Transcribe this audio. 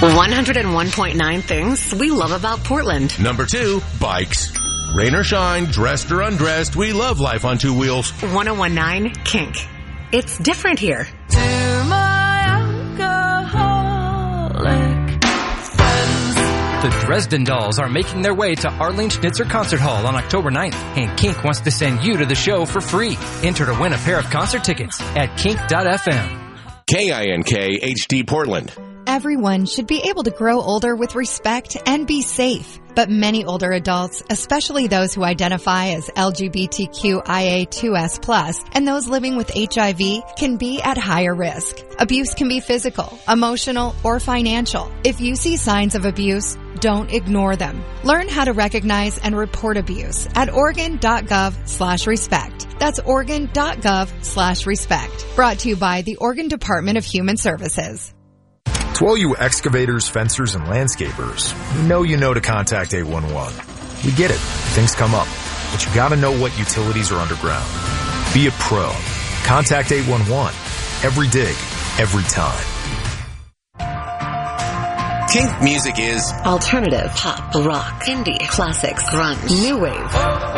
101.9 things we love about Portland. Number 2, bikes. Rain or shine, dressed or undressed, we love life on two wheels. 101.9 Kink. It's different here. To my alcoholic friends. The Dresden Dolls are making their way to Arlene Schnitzer Concert Hall on October 9th, and Kink wants to send you to the show for free. Enter to win a pair of concert tickets at kink.fm. KINK HD Portland. Everyone should be able to grow older with respect and be safe. But many older adults, especially those who identify as LGBTQIA2S+, and those living with HIV, can be at higher risk. Abuse can be physical, emotional, or financial. If you see signs of abuse, don't ignore them. Learn how to recognize and report abuse at Oregon.gov/respect. That's Oregon.gov/respect. Brought to you by the Oregon Department of Human Services. To all you excavators, fencers, and landscapers, you know to contact 811. We get it. Things come up. But you gotta know what utilities are underground. Be a pro. Contact 811. Every dig, every time. Kink music is alternative, pop, rock, indie, classics, grunge, new wave.